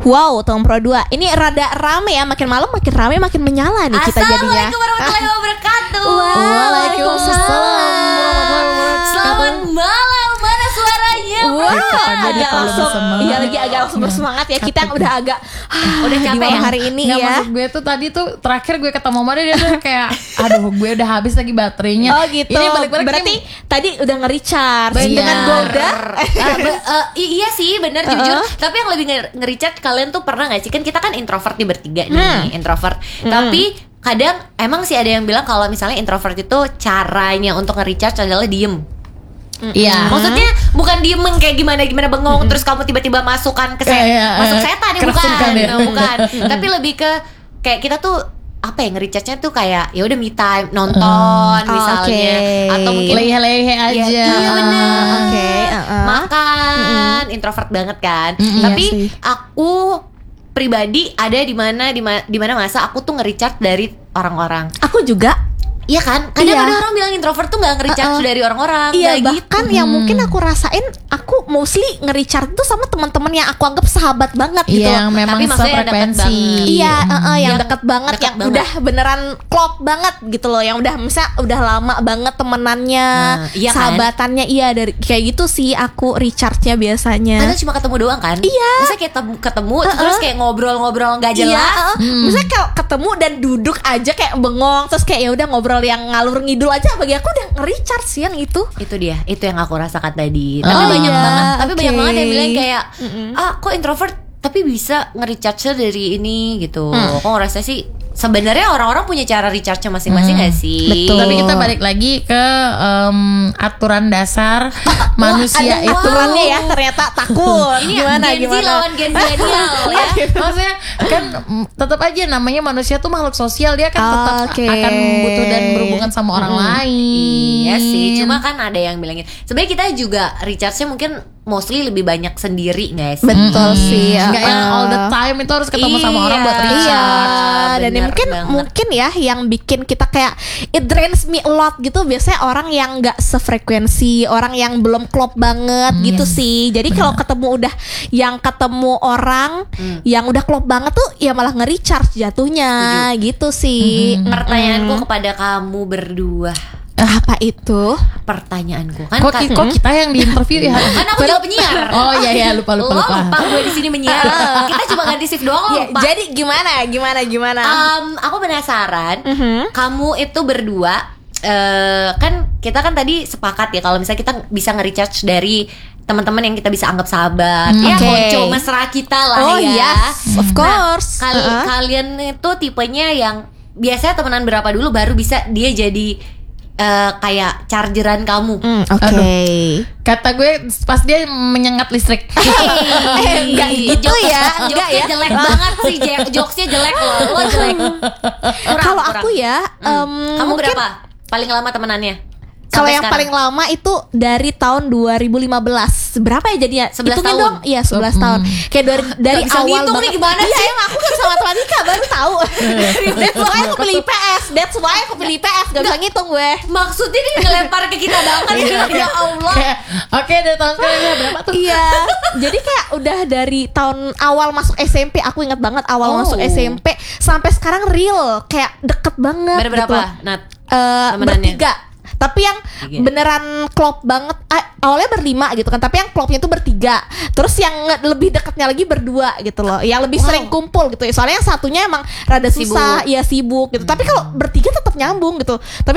Wow, tahun Pro 2. Ini rada rame ya, makin malam makin rame makin menyala nih kita jadinya. Assalamualaikum warahmatullahi wabarakatuh. Waalaikumsalam. Selamat malam, mana suaranya? Agak langsung, iya lagi agak langsung bersemangat ya. Kita yang udah agak udah capek ya hari ini Nggak, ya. maksud gue tuh tadi tuh terakhir gue ketemu Mada dia tuh kayak aduh gue udah habis lagi baterainya. Oh gitu. Ini balik-balik berarti tadi udah nge-recharge Bener. dengan Golda. Iya sih, bener jujur. Tapi yang lebih nge-recharge kalian tuh pernah gak sih? Kan kita kan introvert di bertiga nih, introvert. Tapi kadang emang sih ada yang bilang kalau misalnya introvert itu caranya untuk nge-recharge adalah diem. Iya. Maksudnya bukan diem kayak gimana bengong terus kamu tiba-tiba masukkan ke masuk setan ya, bukan. Bukan. Tapi lebih ke kayak kita tuh apa ya, nge-recharge-nya tuh kayak ya udah me time, nonton misalnya, atau mungkin lehe-lehe aja. Iya benar. Oke, Makan, introvert banget kan. Tapi sih. aku pribadi ada di mana masa aku tuh nge-recharge dari orang-orang. Aku juga. Iya kan? Kadang Iya. ada orang bilang introvert tuh gak nge-recharge dari orang-orang. Iya, Gak bahkan gitu. yang mungkin aku rasain, aku mostly nge-recharge tuh sama teman-teman yang aku anggap sahabat banget gitu. Iya, yang memang Tapi maksudnya deket sefrekuensi. banget. Iya, yang Yang deket banget, deket yang banget. udah beneran klop banget gitu loh, yang udah misalnya udah lama banget temenannya, Nah, iya kan? sahabatannya, iya dari kayak gitu sih aku recharge-nya biasanya. Karena cuma ketemu doang kan? Iya. Masa kayak ketemu terus kayak ngobrol-ngobrol gak jelas. Misalnya kalau ketemu dan duduk aja kayak bengong, terus kayak ya udah ngobrol yang ngalur ngidul aja, bagi aku udah nge-recharge sih yang itu. Itu dia, itu yang aku rasakan tadi. Oh, Tapi banyak iya, banget, tapi oke. banyak banget yang bilang kayak kok introvert tapi bisa nge-recharge dari ini gitu. Kok ngerasa sih sebenarnya orang-orang punya cara recharge-nya masing-masing gak sih? Betul. Tapi kita balik lagi ke aturan dasar manusia ada itu. Aturannya ya ternyata takut. Ini Gimana Gen Z gimana? lawan Gen Millennial ya. Maksudnya kan tetap aja namanya manusia tuh makhluk sosial, dia kan tetap Oke. akan butuh dan berhubungan sama orang lain. Iya sih, cuma kan ada yang bilangin sebenarnya kita juga recharge-nya mungkin mostly lebih banyak sendiri guys. Betul sih. Nggak yang all the time itu harus ketemu sama orang buat recharge. Iya, dan bener mungkin banget. mungkin ya yang bikin kita kayak it drains me a lot gitu, biasanya orang yang nggak sefrekuensi, orang yang belum klop banget gitu sih. Jadi kalau ketemu orang yang udah klop banget tuh ya malah nge-recharge jatuhnya gitu sih. Pertanyaanku kepada kamu berdua, Apa itu? pertanyaanku kan Kok kita yang di interview ya? kan aku juga penyiar. Oh iya lupa. Lo lupa gue di sini menyiar. Kita cuma ganti shift doang Ya, lupa. jadi gimana? Aku penasaran, kamu itu berdua kan kita kan tadi sepakat ya kalau misalnya kita bisa nge-recharge dari teman-teman yang kita bisa anggap sahabat, ya Oke. konco mesra kita lah Oh ya. yes, of course. Kalian itu tipenya yang biasanya temenan berapa dulu baru bisa dia jadi kayak chargeran kamu. Oke. Kata gue pas dia menyengat listrik. Enggak gitu ya, enggak Jokesnya ya. jelek banget sih, jokesnya jelek loh, lo jelek. Kalau aku ya, Kamu mungkin berapa paling lama temenannya? kalau Sampai yang sekarang? paling lama itu dari tahun 2015. Berapa ya jadinya? 11 Hitungin tahun. dong. Iya, 11 tahun. Kayak dari Gak bisa awal ngitung banget. nih gimana Iya, sih? emang aku kan sama matematika baru tahu. That's why aku pilih IPS. That's why aku pilih IPS. Gak bisa ngitung gue. Maksudnya dia ngelempar ke kita banget. Ya Allah. Kayak, oke dari tahun sekarang berapa tuh? Iya. Jadi kayak udah dari tahun awal masuk SMP, aku ingat banget awal Oh. masuk SMP sampai sekarang real kayak deket banget. Berapa? gitu. Nat? Temenannya? Bertiga. Tapi yang Tiga. beneran klop banget, awalnya berlima gitu kan. Tapi yang klopnya tuh bertiga. Terus yang lebih dekatnya lagi berdua gitu loh. Yang lebih sering kumpul gitu ya. Soalnya yang satunya emang rada susah, Sibuk. ya sibuk gitu. Tapi kalau bertiga tetap nyambung gitu. Tapi